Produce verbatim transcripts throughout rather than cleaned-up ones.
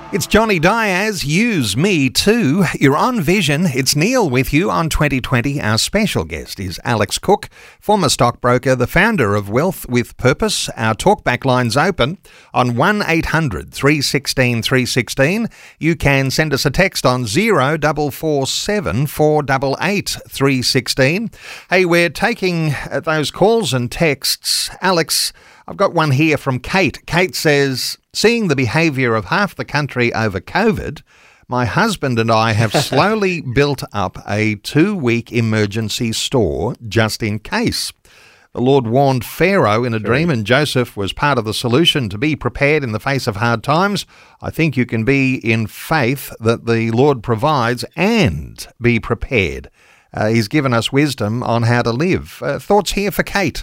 It's Johnny Diaz, Use Me Too. You're on Vision. It's Neil with you on twenty twenty. Our special guest is Alex Cook, former stockbroker, the founder of Wealth with Purpose. Our talkback line's open on one eight hundred three one six three one six. You can send us a text on zero four four seven four eight eight three one six. Hey, we're taking uh, those calls and texts. Alex, I've got one here from Kate. Kate says, seeing the behaviour of half the country over COVID, my husband and I have slowly built up a two-week emergency store just in case. The Lord warned Pharaoh in a dream, and Joseph was part of the solution to be prepared in the face of hard times. I think you can be in faith that the Lord provides and be prepared. Uh, he's given us wisdom on how to live. Uh, thoughts here for Kate?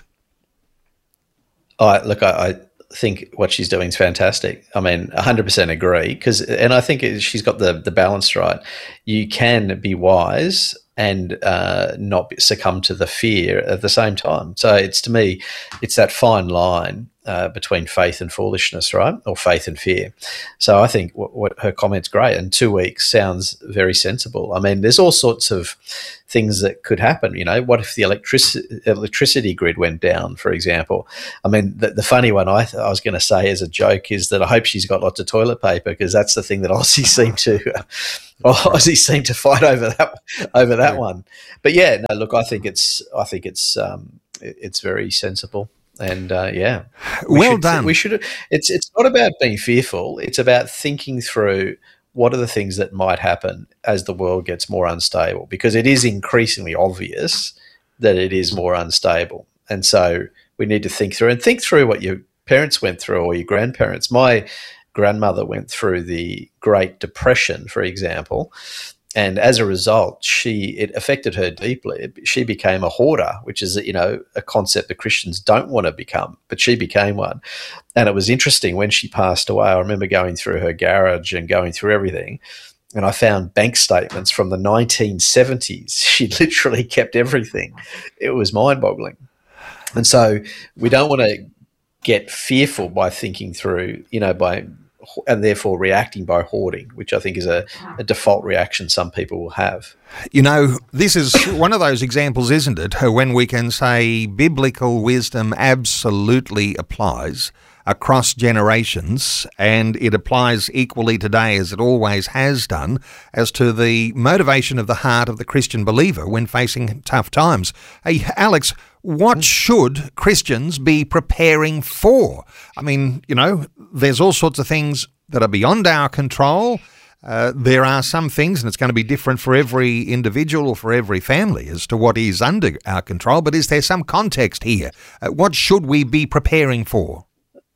Oh, look, I, I think what she's doing is fantastic. I mean, one hundred percent agree. Because, and I think it, she's got the the balance right. You can be wise and uh, not succumb to the fear at the same time. So it's, to me, it's that fine line uh, between faith and foolishness, right? Or faith and fear. So I think what, what her comment's great, and two weeks sounds very sensible. I mean, there's all sorts of things that could happen. You know, what if the electricity electricity grid went down, for example? I mean, the, the funny one I, th- I was going to say as a joke is that I hope she's got lots of toilet paper, because that's the thing that Aussies seem to uh, Aussies seem to fight over that over that one. But yeah, no, look, I think it's I think it's um, it's very sensible. And uh, yeah, we well should, done. We should. It's it's not about being fearful. It's about thinking through what are the things that might happen as the world gets more unstable, because it is increasingly obvious that it is more unstable. And so we need to think through and think through what your parents went through, or your grandparents. My grandmother went through the Great Depression, for example. And as a result, she it affected her deeply. She became a hoarder, which is, you know, a concept that Christians don't want to become, but she became one. And it was interesting when she passed away. I remember going through her garage and going through everything, and I found bank statements from the nineteen seventies. She literally kept everything. It was mind-boggling. And so we don't want to get fearful by thinking through, you know, by and therefore reacting by hoarding, which I think is a, a default reaction some people will have. You know, this is one of those examples, isn't it, when we can say biblical wisdom absolutely applies across generations, and it applies equally today as it always has done as to the motivation of the heart of the Christian believer when facing tough times. Hey, Alex, what should Christians be preparing for? I mean, you know, there's all sorts of things that are beyond our control. Uh, there are some things, and it's going to be different for every individual or for every family as to what is under our control, but is there some context here? Uh, what should we be preparing for?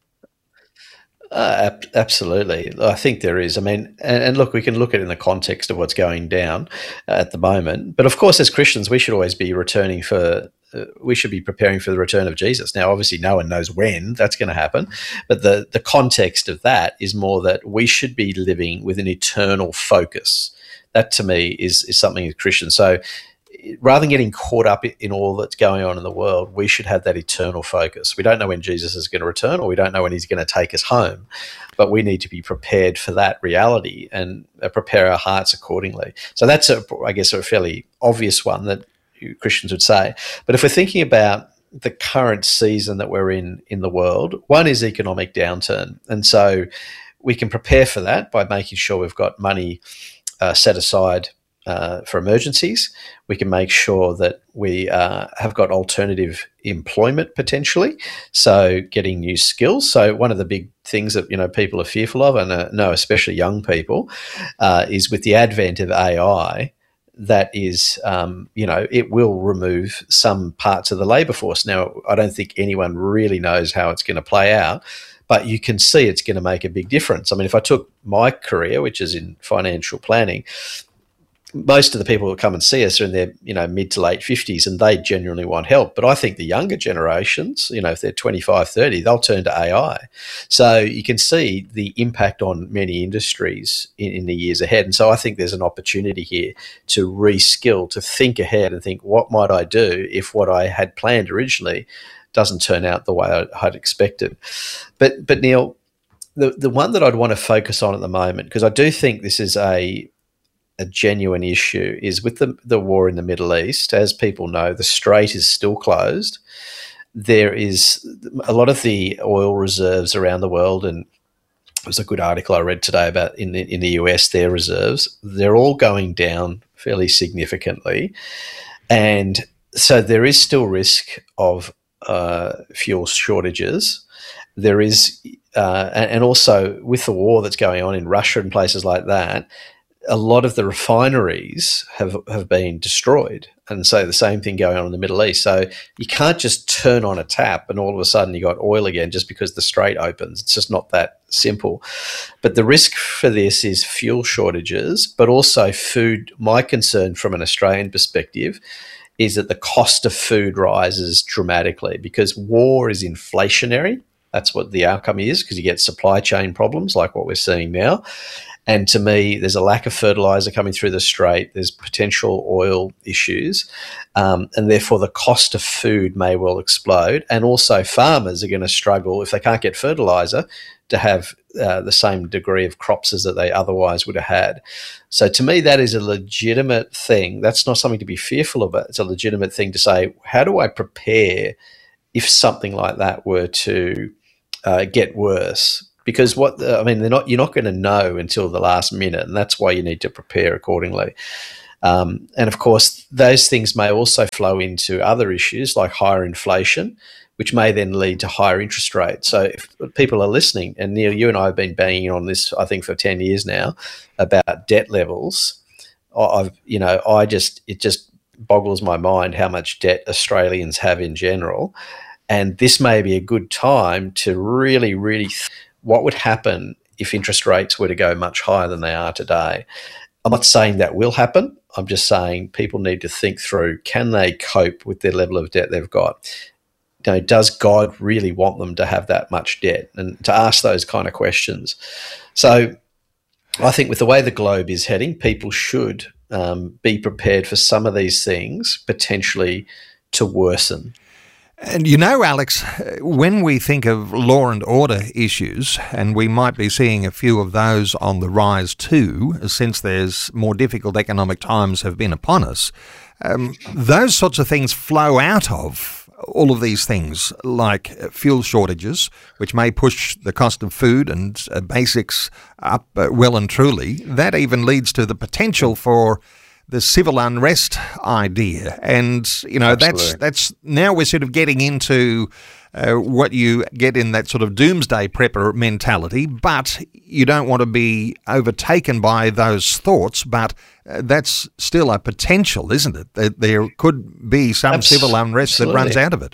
Uh, ab- absolutely. I think there is. I mean, and, and look, we can look at it in the context of what's going down uh, at the moment. But of course, as Christians, we should always be returning for, uh, we should be preparing for the return of Jesus. Now, obviously, no one knows when that's going to happen. But the, the context of that is more that we should be living with an eternal focus. That, to me, is, is something as Christians. So rather than getting caught up in all that's going on in the world, we should have that eternal focus. We don't know when Jesus is going to return, or we don't know when he's going to take us home, but we need to be prepared for that reality and prepare our hearts accordingly. So that's, a, I guess, a fairly obvious one that Christians would say. But if we're thinking about the current season that we're in in the world, one is economic downturn. And so we can prepare for that by making sure we've got money uh, set aside Uh, for emergencies. We can make sure that we uh, have got alternative employment potentially, so getting new skills. So one of the big things that, you know, people are fearful of, and uh, no, especially young people, uh, is with the advent of A I, that is, um, you know, it will remove some parts of the labour force. Now, I don't think anyone really knows how it's going to play out, but you can see it's going to make a big difference. I mean, if I took my career, which is in financial planning, most of the people who come and see us are in their, you know, mid to late fifties, and they genuinely want help. But I think the younger generations, you know, if they're twenty-five, thirty, they'll turn to A I. So you can see the impact on many industries in, in the years ahead. And so I think there's an opportunity here to reskill, to think ahead and think, what might I do if what I had planned originally doesn't turn out the way I'd expected? But, but Neil, the the one that I'd want to focus on at the moment, because I do think this is a a genuine issue, is with the the war in the Middle East. As people know, the Strait is still closed. There is a lot of the oil reserves around the world, and there was a good article I read today about in the, in the U S, their reserves, they're all going down fairly significantly. And so there is still risk of uh, fuel shortages. There is, uh, and also with the war that's going on in Russia and places like that, a lot of the refineries have, have been destroyed. And so the same thing going on in the Middle East. So you can't just turn on a tap and all of a sudden you got oil again just because the Strait opens. It's just not that simple. But the risk for this is fuel shortages, but also food. My concern from an Australian perspective is that the cost of food rises dramatically because war is inflationary. That's what the outcome is, because you get supply chain problems like what we're seeing now. And to me, there's a lack of fertiliser coming through the Strait. There's potential oil issues. Um, and therefore, the cost of food may well explode. And also farmers are going to struggle, if they can't get fertiliser, to have uh, the same degree of crops as that they otherwise would have had. So to me, that is a legitimate thing. That's not something to be fearful of. It's a legitimate thing to say, how do I prepare if something like that were to uh, get worse? Because what I mean, they're not. You're not going to know until the last minute, and that's why you need to prepare accordingly. Um, and of course, those things may also flow into other issues like higher inflation, which may then lead to higher interest rates. So, if people are listening, and Neil, you and I have been banging on this, I think, for ten years now about debt levels. I've, you know, I just it just boggles my mind how much debt Australians have in general, and this may be a good time to really, really. Th- What would happen if interest rates were to go much higher than they are today? I'm not saying that will happen. I'm just saying people need to think through, can they cope with the level of debt they've got? You know, does God really want them to have that much debt? And to ask those kind of questions. So I think with the way the globe is heading, people should um, be prepared for some of these things potentially to worsen. And you know, Alex, when we think of law and order issues, and we might be seeing a few of those on the rise too, since there's more difficult economic times have been upon us, um, those sorts of things flow out of all of these things, like fuel shortages, which may push the cost of food and uh, basics up uh, well and truly. That even leads to the potential for the civil unrest idea. And, you know, Absolutely. that's that's now we're sort of getting into uh, what you get in that sort of doomsday prepper mentality, but you don't want to be overtaken by those thoughts, but uh, that's still a potential, isn't it? There, there could be some Absolutely. civil unrest that runs out of it.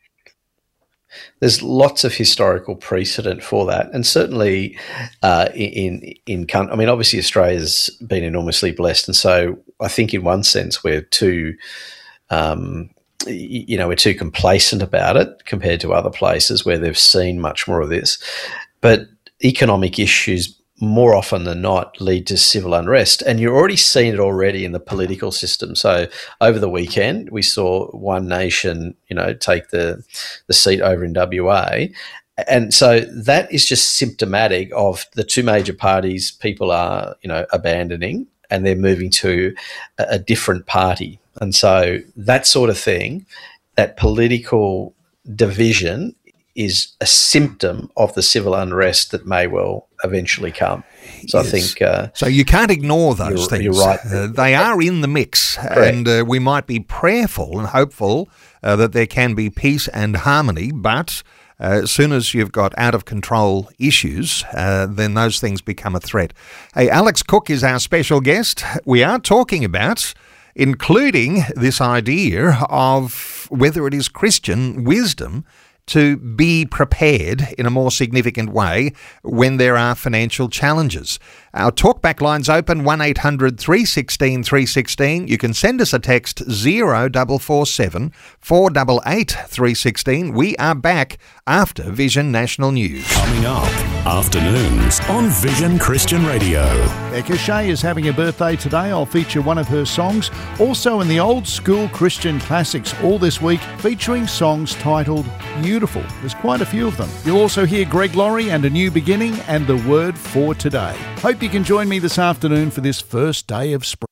There's lots of historical precedent for that, and certainly uh, in in I mean, obviously Australia's been enormously blessed, and so I think in one sense we're too, um, you know, we're too complacent about it compared to other places where they've seen much more of this. But economic issues more often than not lead to civil unrest, and you're already seeing it already in the political system. So over the weekend, we saw One Nation, you know, take the the seat over in W A, and so that is just symptomatic of the two major parties people are, you know, abandoning, and they're moving to a, a different party. And so that sort of thing, that political division, is a symptom of the civil unrest that may well eventually come. So yes. I think... Uh, so you can't ignore those you're, things. You're right. Uh, they are in the mix. Correct. And uh, we might be prayerful and hopeful uh, that there can be peace and harmony, but uh, as soon as you've got out-of-control issues, uh, then those things become a threat. Hey, Alex Cook is our special guest. We are talking about including this idea of whether it is Christian wisdom to be prepared in a more significant way when there are financial challenges. Our talkback line's open, one eight hundred three one six three one six. You can send us a text, zero four four seven, four eight eight, three one six. We are back after Vision National News. Coming up. Afternoons on Vision Christian Radio. Becca Shea is having a birthday today. I'll feature one of her songs. Also in the old school Christian classics all this week, featuring songs titled Beautiful. There's quite a few of them. You'll also hear Greg Laurie and A New Beginning and the word for today. Hope you can join me this afternoon for this first day of spring.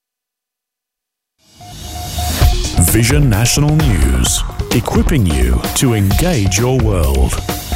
Vision National News, equipping you to engage your world.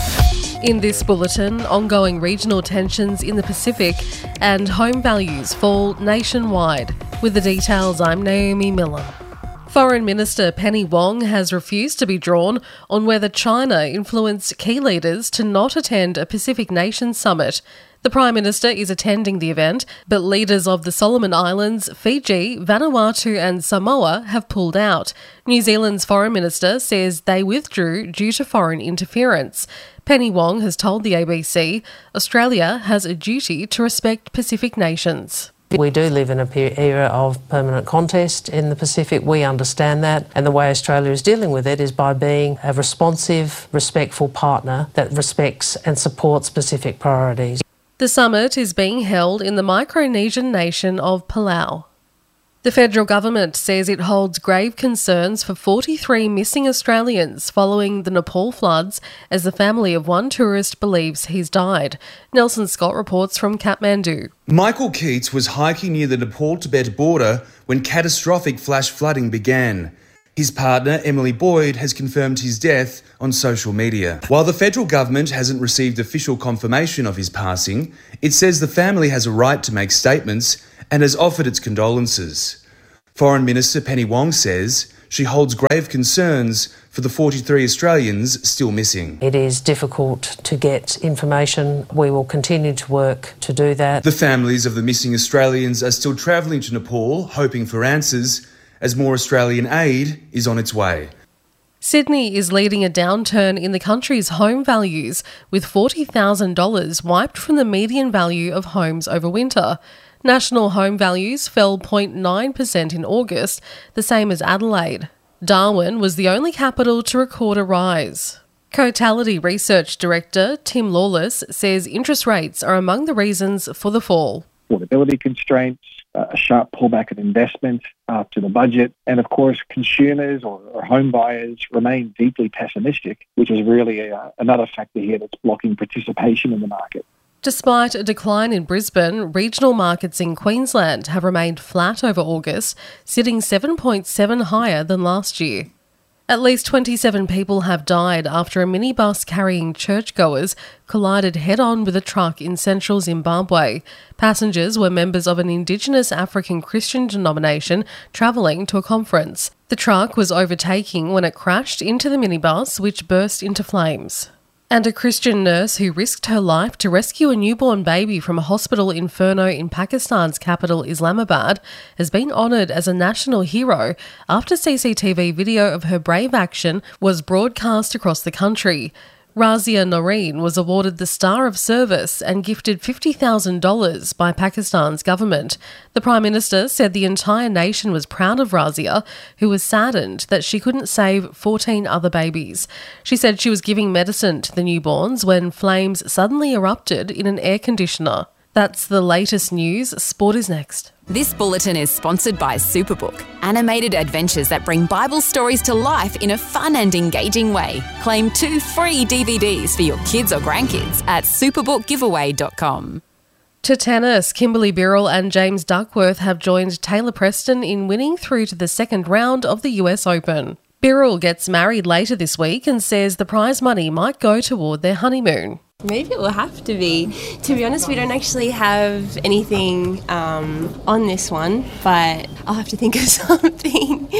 In this bulletin, ongoing regional tensions in the Pacific and home values fall nationwide. With the details, I'm Naomi Miller. Foreign Minister Penny Wong has refused to be drawn on whether China influenced key leaders to not attend a Pacific Nations summit. The Prime Minister is attending the event, but leaders of the Solomon Islands, Fiji, Vanuatu and Samoa have pulled out. New Zealand's Foreign Minister says they withdrew due to foreign interference. Penny Wong has told the A B C Australia has a duty to respect Pacific nations. We do live in an era of permanent contest in the Pacific. We understand that, and the way Australia is dealing with it is by being a responsive, respectful partner that respects and supports Pacific priorities. The summit is being held in the Micronesian nation of Palau. The federal government says it holds grave concerns for forty-three missing Australians following the Nepal floods, as the family of one tourist believes he's died. Nelson Scott reports from Kathmandu. Michael Keats was hiking near the Nepal-Tibet border when catastrophic flash flooding began. His partner, Emily Boyd, has confirmed his death on social media. While the federal government hasn't received official confirmation of his passing, it says the family has a right to make statements and has offered its condolences. Foreign Minister Penny Wong says she holds grave concerns for the forty-three Australians still missing. It is difficult to get information. We will continue to work to do that. The families of the missing Australians are still travelling to Nepal, hoping for answers, as more Australian aid is on its way. Sydney is leading a downturn in the country's home values, with forty thousand dollars wiped from the median value of homes over winter. National home values fell zero point nine percent in August, the same as Adelaide. Darwin was the only capital to record a rise. Cotality Research Director Tim Lawless says interest rates are among the reasons for the fall. Affordability constraints, a sharp pullback in investment after the budget, and of course consumers or, or home buyers remain deeply pessimistic, which is really a, another factor here that's blocking participation in the market. Despite a decline in Brisbane, regional markets in Queensland have remained flat over August, sitting seven point seven higher than last year. At least twenty-seven people have died after a minibus carrying churchgoers collided head-on with a truck in central Zimbabwe. Passengers were members of an Indigenous African Christian denomination travelling to a conference. The truck was overtaking when it crashed into the minibus, which burst into flames. And a Christian nurse who risked her life to rescue a newborn baby from a hospital inferno in Pakistan's capital Islamabad has been honoured as a national hero after C C T V video of her brave action was broadcast across the country. Razia Noreen was awarded the Star of Service and gifted fifty thousand dollars by Pakistan's government. The Prime Minister said the entire nation was proud of Razia, who was saddened that she couldn't save fourteen other babies. She said she was giving medicine to the newborns when flames suddenly erupted in an air conditioner. That's the latest news. Sport is next. This bulletin is sponsored by Superbook, animated adventures that bring Bible stories to life in a fun and engaging way. Claim two free D V Ds for your kids or grandkids at superbook giveaway dot com. To tennis, Kimberly Birrell and James Duckworth have joined Taylor Preston in winning through to the second round of the U S Open. Birrell gets married later this week and says the prize money might go toward their honeymoon. Maybe it will have to be. To be honest, we don't actually have anything um, on this one, but I'll have to think of something.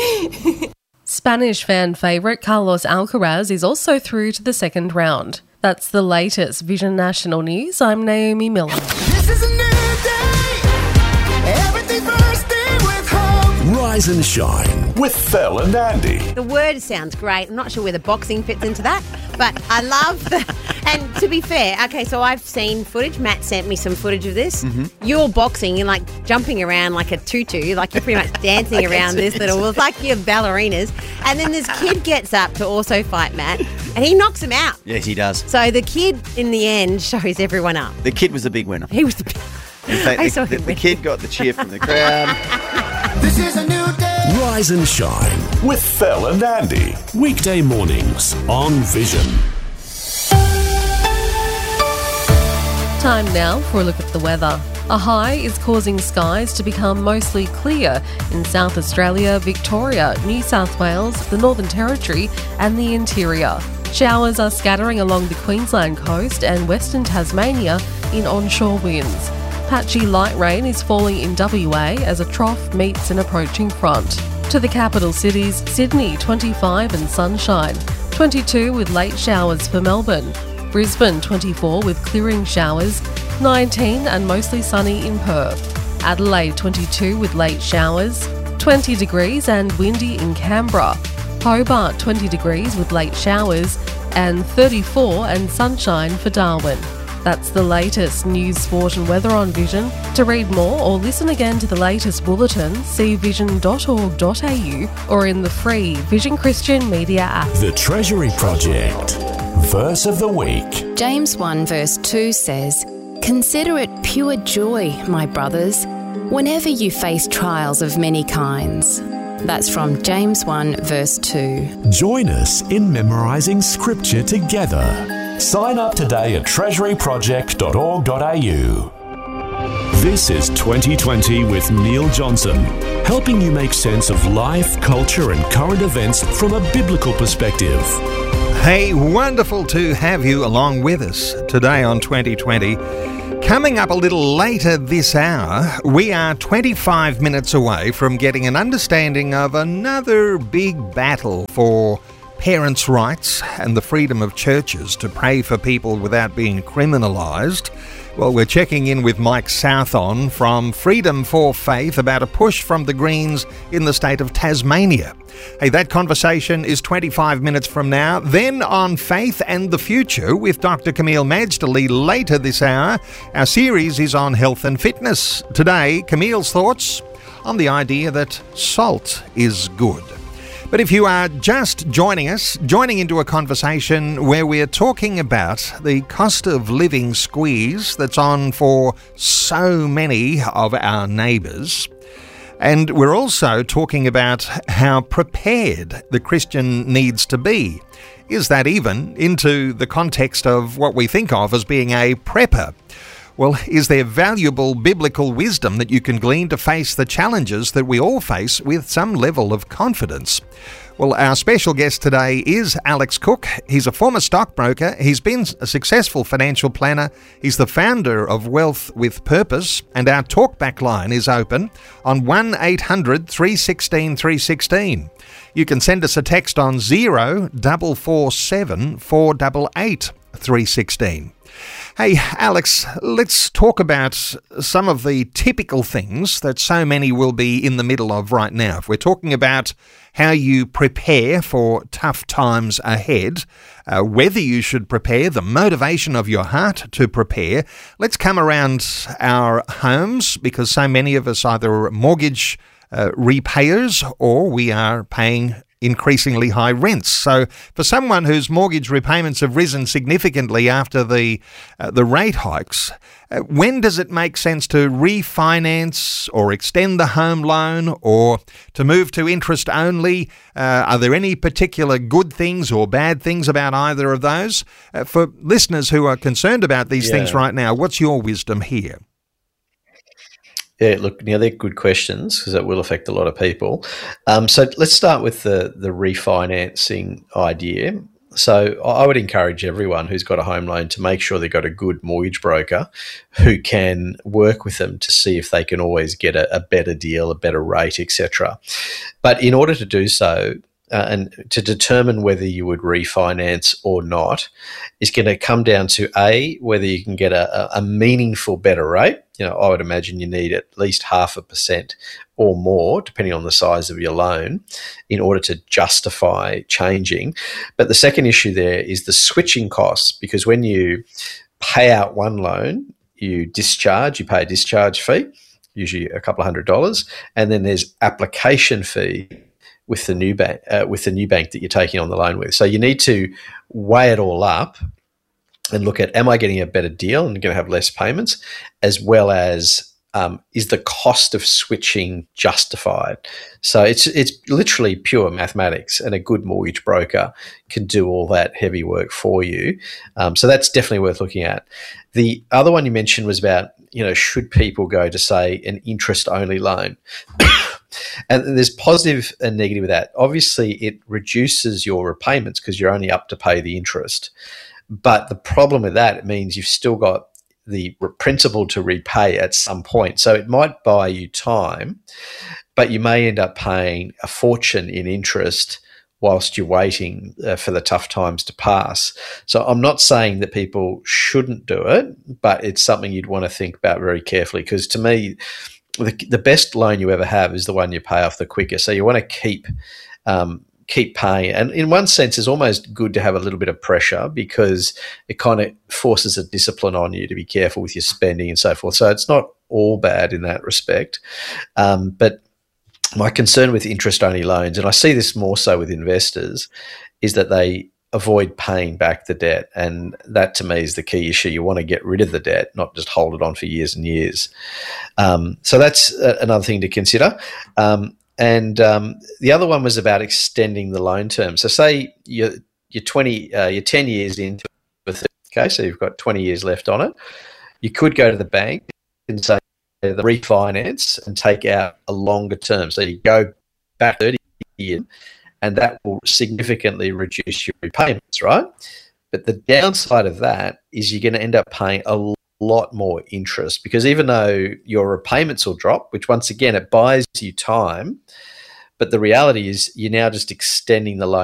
Spanish fan favourite Carlos Alcaraz is also through to the second round. That's the latest Vision National News. I'm Naomi Miller. This is a new day. Everything bursting with hope. Rise and shine with Phil and Andy. The word sounds great. I'm not sure where the boxing fits into that, but I love the... And to be fair, okay, so I've seen footage. Matt sent me some footage of this. Mm-hmm. You're boxing, you're like jumping around like a tutu, like you're pretty much dancing around this little, well, it's like you're ballerinas. And then this kid gets up to also fight Matt, and he knocks him out. Yes, he does. So the kid, in the end, shows everyone up. The kid was the big winner. He was the big In fact, I the, saw the, him the win. kid got the cheer from the crowd. This is a new day. Rise and shine with Phil and Andy. Weekday mornings on Vision. Time now for a look at the weather. A high is causing skies to become mostly clear in South Australia, Victoria, New South Wales, the Northern Territory and the interior. Showers are scattering along the Queensland coast and Western Tasmania in onshore winds. Patchy light rain is falling in W A as a trough meets an approaching front. To the capital cities, Sydney twenty-five and sunshine, twenty-two with late showers for Melbourne, Brisbane twenty-four with clearing showers, nineteen and mostly sunny in Perth, Adelaide twenty-two with late showers, twenty degrees and windy in Canberra, Hobart twenty degrees with late showers, and thirty-four and sunshine for Darwin. That's the latest news, sport and weather on Vision. To read more or listen again to the latest bulletin, see vision dot org dot a u or in the free Vision Christian Media app. The Treasury Project. Verse of the week. James one verse two says, "Consider it pure joy, my brothers, whenever you face trials of many kinds." That's from James one verse two. Join us in memorising scripture together. Sign up today at treasury project dot org dot a u. This is twenty twenty with Neil Johnson, helping you make sense of life, culture and current events from a biblical perspective. Hey, wonderful to have you along with us today on twenty twenty. Coming up a little later this hour, we are twenty-five minutes away from getting an understanding of another big battle for parents' rights and the freedom of churches to pray for people without being criminalised. Well, we're checking in with Mike Southon from Freedom for Faith about a push from the Greens in the state of Tasmania. Hey, that conversation is twenty-five minutes from now. Then on Faith and the Future with Doctor Camille Majdali later this hour. Our series is on health and fitness. Today, Camille's thoughts on the idea that salt is good. But if you are just joining us, joining into a conversation where we're talking about the cost of living squeeze that's on for so many of our neighbours, and we're also talking about how prepared the Christian needs to be. Is that even into the context of what we think of as being a prepper? Well, is there valuable biblical wisdom that you can glean to face the challenges that we all face with some level of confidence? Well, our special guest today is Alex Cook. He's a former stockbroker. He's been a successful financial planner. He's the founder of Wealth with Purpose. And our talkback line is open on one eight hundred three one six three one six. You can send us a text on zero four four seven four eight eight three one six. Hey, Alex, let's talk about some of the typical things that so many will be in the middle of right now. If we're talking about how you prepare for tough times ahead, uh, whether you should prepare, the motivation of your heart to prepare, let's come around our homes, because so many of us either mortgage uh, repayers or we are paying increasingly high rents. So for someone whose mortgage repayments have risen significantly after the uh, the rate hikes, uh, when does it make sense to refinance or extend the home loan or to move to interest only? Uh, are there any particular good things or bad things about either of those? Uh, for listeners who are concerned about these Yeah. things right now, what's your wisdom here? Yeah, look, now they're good questions because that will affect a lot of people. Um, so let's start with the the refinancing idea. So I would encourage everyone who's got a home loan to make sure they've got a good mortgage broker who can work with them to see if they can always get a, a better deal, a better rate, et cetera. But in order to do so, uh, and to determine whether you would refinance or not is going to come down to A, whether you can get a, a meaningful better rate. You know, I would imagine you need at least half a percent or more, depending on the size of your loan, in order to justify changing. But the second issue there is the switching costs, because when you pay out one loan, you discharge, you pay a discharge fee, usually a couple of hundred dollars, and then there's application fee with the new bank, uh, with the new bank that you're taking on the loan with. So you need to weigh it all up and look at, am I getting a better deal and going to have less payments, as well as um, is the cost of switching justified? So it's it's literally pure mathematics, and a good mortgage broker can do all that heavy work for you. Um, so that's definitely worth looking at. The other one you mentioned was about, you know, should people go to, say, an interest-only loan? And there's positive and negative with that. Obviously, it reduces your repayments because you're only up to pay the interest. But the problem with that, it means you've still got the principal to repay at some point. So it might buy you time, but you may end up paying a fortune in interest whilst you're waiting uh, for the tough times to pass. So I'm not saying that people shouldn't do it, but it's something you'd want to think about very carefully, because to me, the, the best loan you ever have is the one you pay off the quickest. So you want to keep um, keep paying. And in one sense, it's almost good to have a little bit of pressure, because it kind of forces a discipline on you to be careful with your spending and so forth. So it's not all bad in that respect. Um, but my concern with interest-only loans, and I see this more so with investors, is that they avoid paying back the debt. And that, to me, is the key issue. You want to get rid of the debt, not just hold it on for years and years. Um, so that's a, another thing to consider. Um, and um, the other one was about extending the loan term. So say you're, you're, twenty, uh, you're ten years into it, okay, so you've got twenty years left on it. You could go to the bank and say, the refinance and take out a longer term. So you go back thirty years, and that will significantly reduce your repayments, right? But the downside of that is you're going to end up paying a lot more interest, because even though your repayments will drop, which once again, it buys you time, but the reality is you're now just extending the loan